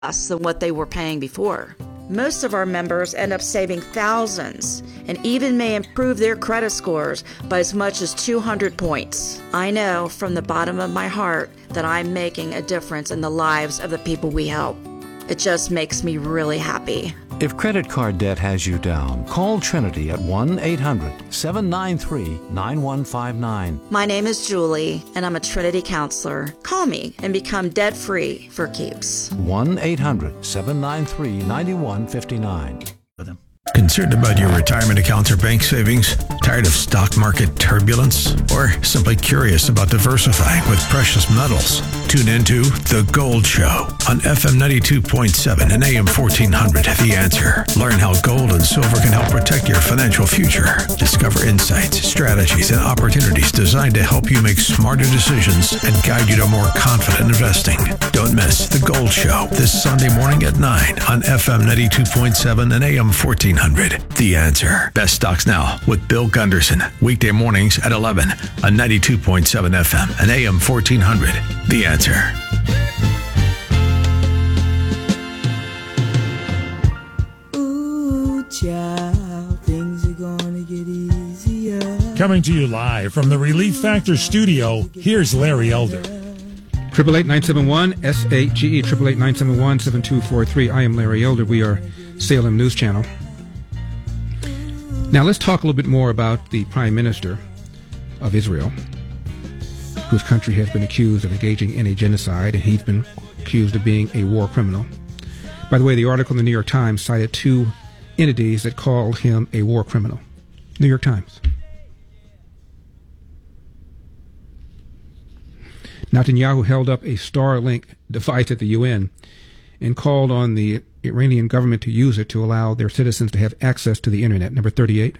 less than what they were paying before. Most of our members end up saving thousands and even may improve their credit scores by as much as 200 points. I know from the bottom of my heart that I'm making a difference in the lives of the people we help. It just makes me really happy. If credit card debt has you down, call Trinity at 1-800-793-9159. My name is Julie, and I'm a Trinity counselor. Call me and become debt-free for keeps. 1-800-793-9159. Concerned about your retirement accounts or bank savings? Tired of stock market turbulence? Or simply curious about diversifying with precious metals? Tune into The Gold Show on FM 92.7 and AM 1400. The Answer. Learn how gold and silver can help protect your financial future. Discover insights, strategies, and opportunities designed to help you make smarter decisions and guide you to more confident investing. Don't miss The Gold Show this Sunday morning at 9 on FM 92.7 and AM 1400. The Answer. Best Stocks Now with Bill Gunderson. Weekday mornings at 11 on 92.7 FM and AM 1400. The Answer. Ooh, child, things are gonna get easier. Coming to you live from the Relief Factor studio, here's Larry Elder. 888-971-SAGE, 888-971-7243. I am Larry Elder. We are Salem News Channel. Now let's talk a little bit more about the Prime Minister of Israel, whose country has been accused of engaging in a genocide, and he's been accused of being a war criminal. By the way, the article in the New York Times cited two entities that called him a war criminal. New York Times. Netanyahu held up a Starlink device at the UN and called on the Iranian government to use it to allow their citizens to have access to the internet. Number 38.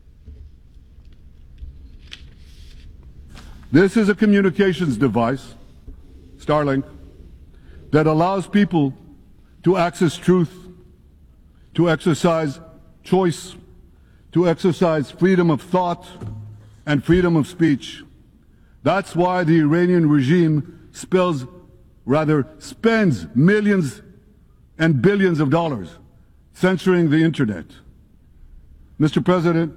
This is a communications device, Starlink, that allows people to access truth, to exercise choice, to exercise freedom of thought and freedom of speech. That's why the Iranian regime spends millions and billions of dollars censoring the internet. Mr. President,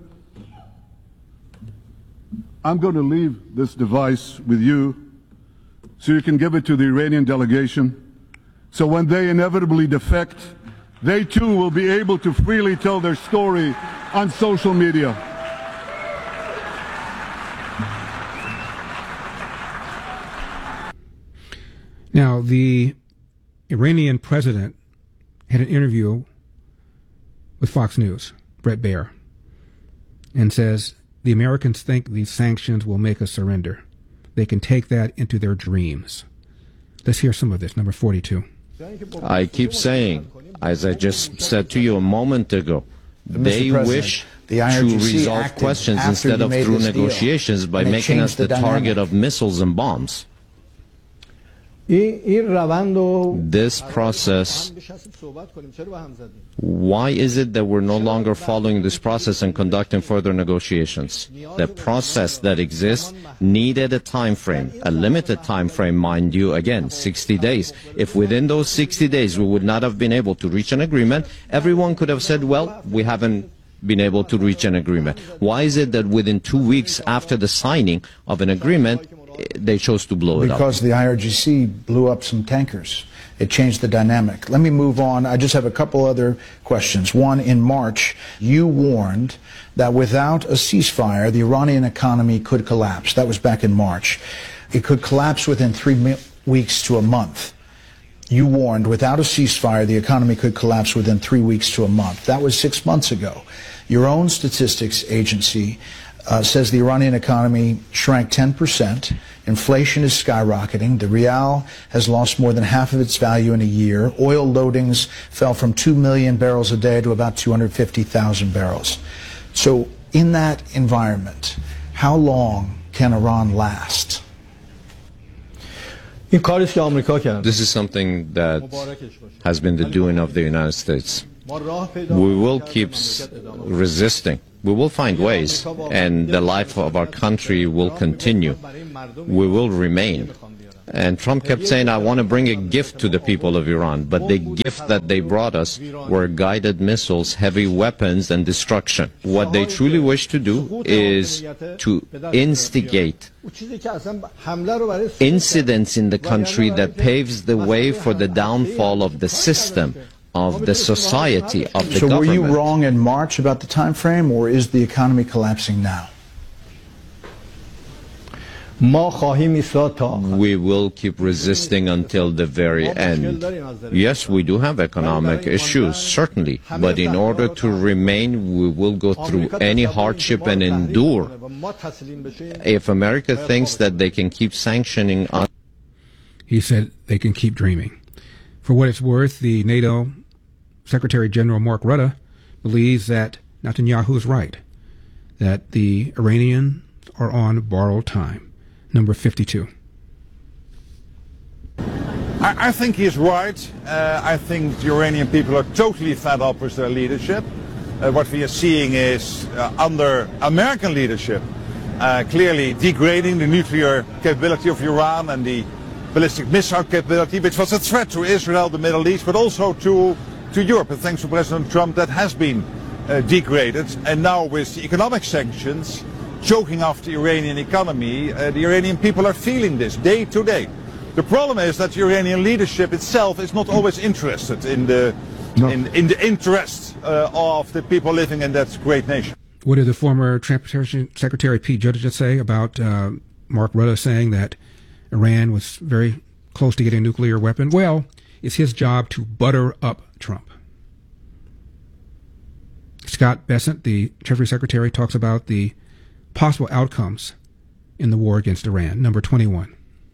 I'm going to leave this device with you so you can give it to the Iranian delegation, so when they inevitably defect, they too will be able to freely tell their story on social media. Now, the Iranian president had an interview with Fox News, Bret Baier, and says, the Americans think these sanctions will make us surrender. They can take that into their dreams. Let's hear some of this. Number 42. I keep saying, as I just said to you a moment ago, they wish to resolve questions instead of through negotiations by making us the target of missiles and bombs. This process, why is it that we're no longer following this process and conducting further negotiations? The process that exists needed a time frame, a limited time frame, mind you, again, 60 days. If within those 60 days we would not have been able to reach an agreement, everyone could have said, well, we haven't been able to reach an agreement. Why is it that within 2 weeks after the signing of an agreement, they chose to blow it up? Because the IRGC blew up some tankers. It changed the dynamic. Let me move on. I just have a couple other questions. One, in March, you warned that without a ceasefire, the Iranian economy could collapse. That was back in March. It could collapse within 3 weeks to a month. You warned without a ceasefire, the economy could collapse within 3 weeks to a month. That was 6 months ago. Your own statistics agency says the Iranian economy shrank 10%. Inflation is skyrocketing. The rial has lost more than half of its value in a year. Oil loadings fell from 2 million barrels a day to about 250,000 barrels. So in that environment, how long can Iran last? This is something that has been the doing of the United States. We will keep resisting. We will find ways, and the life of our country will continue. We will remain. And Trump kept saying, I want to bring a gift to the people of Iran. But the gift that they brought us were guided missiles, heavy weapons, and destruction. What they truly wish to do is to instigate incidents in the country that paves the way for the downfall of the system, of the society, of the government. So were you wrong in March about the time frame, or is the economy collapsing now? We will keep resisting until the very end. Yes, we do have economic issues, certainly, but in order to remain, we will go through any hardship and endure. If America thinks that they can keep sanctioning us, he said they can keep dreaming. For what it's worth, the NATO Secretary General Mark Rutte believes that Netanyahu is right, that the Iranians are on borrowed time. Number 52. I think he's right. I think the Iranian people are totally fed up with their leadership. What we are seeing is, under American leadership, clearly degrading the nuclear capability of Iran and the ballistic missile capability, which was a threat to Israel, the Middle East, but also to Europe. And thanks to President Trump, that has been degraded. And now with the economic sanctions choking off the Iranian economy, the Iranian people are feeling this day to day. The problem is that the Iranian leadership itself is not always interested in the interests of the people living in that great nation. What did the former Transportation Secretary Pete Buttigieg say about Mark Rutte saying that Iran was very close to getting a nuclear weapon? Well, it's his job to butter up Trump. Scott Bessent, the Treasury Secretary, talks about the possible outcomes in the war against Iran. Number 21.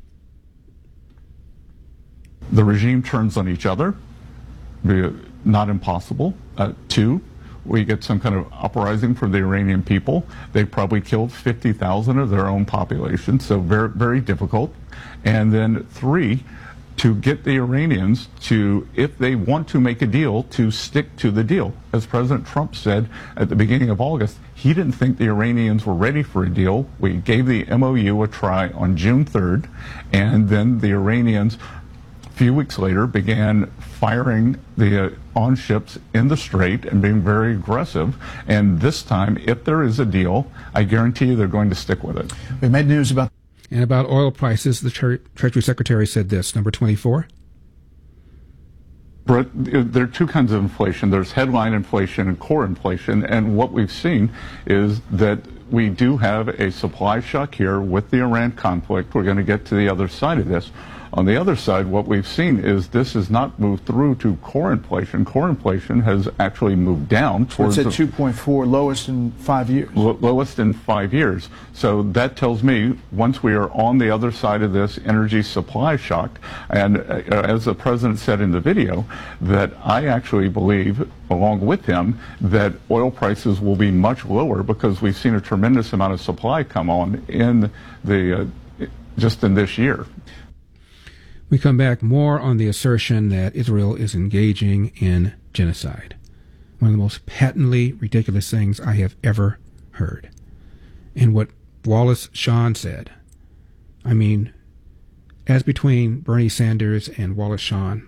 The regime turns on each other. Not impossible. 2, we get some kind of uprising from the Iranian people. They probably killed 50,000 of their own population, so very, very difficult. And then 3, to get the Iranians to, if they want to make a deal, to stick to the deal. As President Trump said at the beginning of August, he didn't think the Iranians were ready for a deal. We gave the MOU a try on June 3rd, and then the Iranians, a few weeks later, began firing on ships in the Strait and being very aggressive. And this time, if there is a deal, I guarantee you they're going to stick with it. We made news about... And about oil prices, the Treasury Secretary said this, number 24. Brett, there are two kinds of inflation. There's headline inflation and core inflation. And what we've seen is that we do have a supply shock here with the Iran conflict. We're going to get to the other side of this. On the other side, what we've seen is this has not moved through to core inflation. Core inflation has actually moved down towards... It's at 2.4, lowest in 5 years. Lowest in 5 years. So that tells me once we are on the other side of this energy supply shock, and as the president said in the video, that I actually believe, along with him, that oil prices will be much lower because we've seen a tremendous amount of supply come on in the just in this year. We come back more on the assertion that Israel is engaging in genocide. One of the most patently ridiculous things I have ever heard. And what Wallace Shawn said, I mean, as between Bernie Sanders and Wallace Shawn,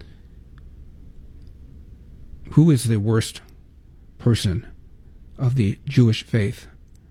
who is the worst person of the Jewish faith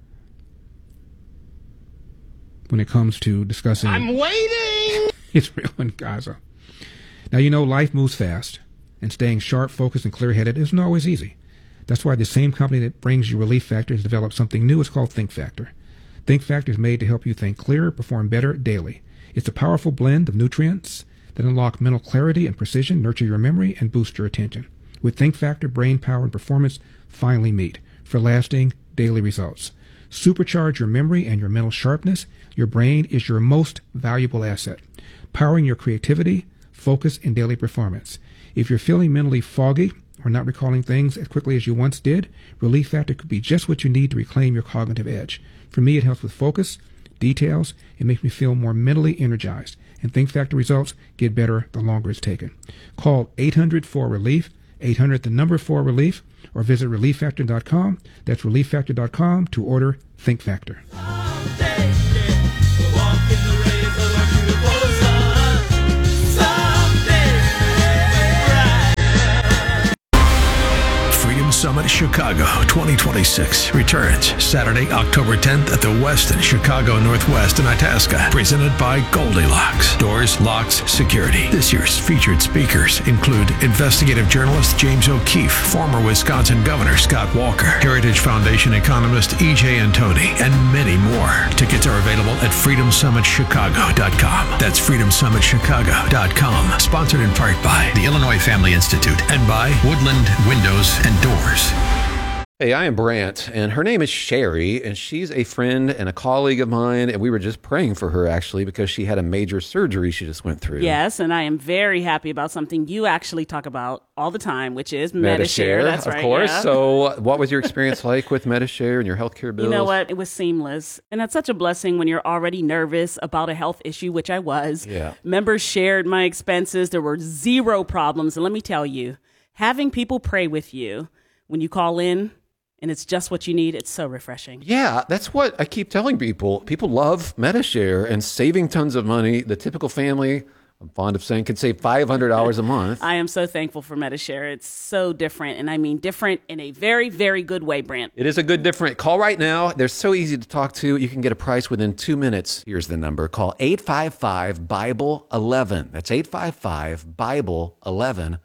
when it comes to discussing... I'm waiting! Israel and Gaza. Now, you know, life moves fast, and staying sharp, focused, and clear-headed isn't always easy. That's why the same company that brings you Relief Factor has developed something new. It's called Think Factor. Think Factor is made to help you think clearer, perform better daily. It's a powerful blend of nutrients that unlock mental clarity and precision, nurture your memory, and boost your attention. With Think Factor, brain power and performance finally meet for lasting daily results. Supercharge your memory and your mental sharpness. Your brain is your most valuable asset, powering your creativity, focus, and daily performance. If you're feeling mentally foggy or not recalling things as quickly as you once did, Relief Factor could be just what you need to reclaim your cognitive edge. For me, it helps with focus, details, and makes me feel more mentally energized. And Think Factor results get better the longer it's taken. Call 800-4RELIEF, 800-4RELIEF, or visit ReliefFactor.com. That's ReliefFactor.com to order Think Factor. Walk in the rays of our beautiful sun. Summit Chicago 2026 returns Saturday, October 10th at the Westin Chicago Northwest in Itasca. Presented by Goldilocks. Doors, locks, security. This year's featured speakers include investigative journalist James O'Keefe, former Wisconsin Governor Scott Walker, Heritage Foundation economist E.J. Antoni, and many more. Tickets are available at freedomsummitchicago.com. That's freedomsummitchicago.com. Sponsored in part by the Illinois Family Institute and by Woodland Windows and Doors. Hey, I am Brant, and her name is Sherry, and she's a friend and a colleague of mine, and we were just praying for her, actually, because she had a major surgery she just went through. Yes, and I am very happy about something you actually talk about all the time, which is Medi-Share. That's right, of course. Yeah. So what was your experience like with Medi-Share and your healthcare bills? You know what? It was seamless, and that's such a blessing when you're already nervous about a health issue, which I was. Yeah. Members shared my expenses. There were zero problems, and let me tell you, having people pray with you when you call in, and it's just what you need, it's so refreshing. Yeah, that's what I keep telling people. People love Medi-Share and saving tons of money. The typical family, I'm fond of saying, could save $500 a month. I am so thankful for Medi-Share. It's so different, and I mean different in a very, very good way, Brant. It is a good different. Call right now. They're so easy to talk to. You can get a price within 2 minutes. Here's the number. Call 855-BIBLE-11. That's 855-BIBLE-11.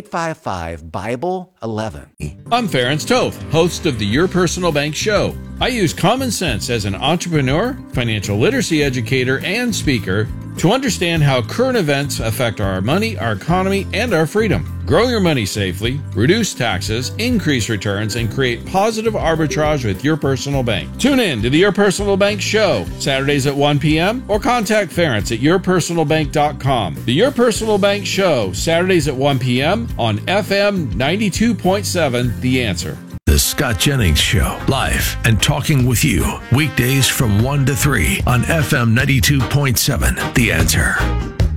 855-BIBLE-11. I'm Ferenc Toth, host of the Your Personal Bank Show. I use common sense as an entrepreneur, financial literacy educator, and speaker to understand how current events affect our money, our economy, and our freedom. Grow your money safely, reduce taxes, increase returns, and create positive arbitrage with Your Personal Bank. Tune in to the Your Personal Bank Show, Saturdays at 1 p.m. or contact Ferenc at yourpersonalbank.com. The Your Personal Bank Show, Saturdays at 1 p.m. on FM 92.7 The Answer. The Scott Jennings Show, live and talking with you, weekdays from 1 to 3 on FM 92.7 The Answer.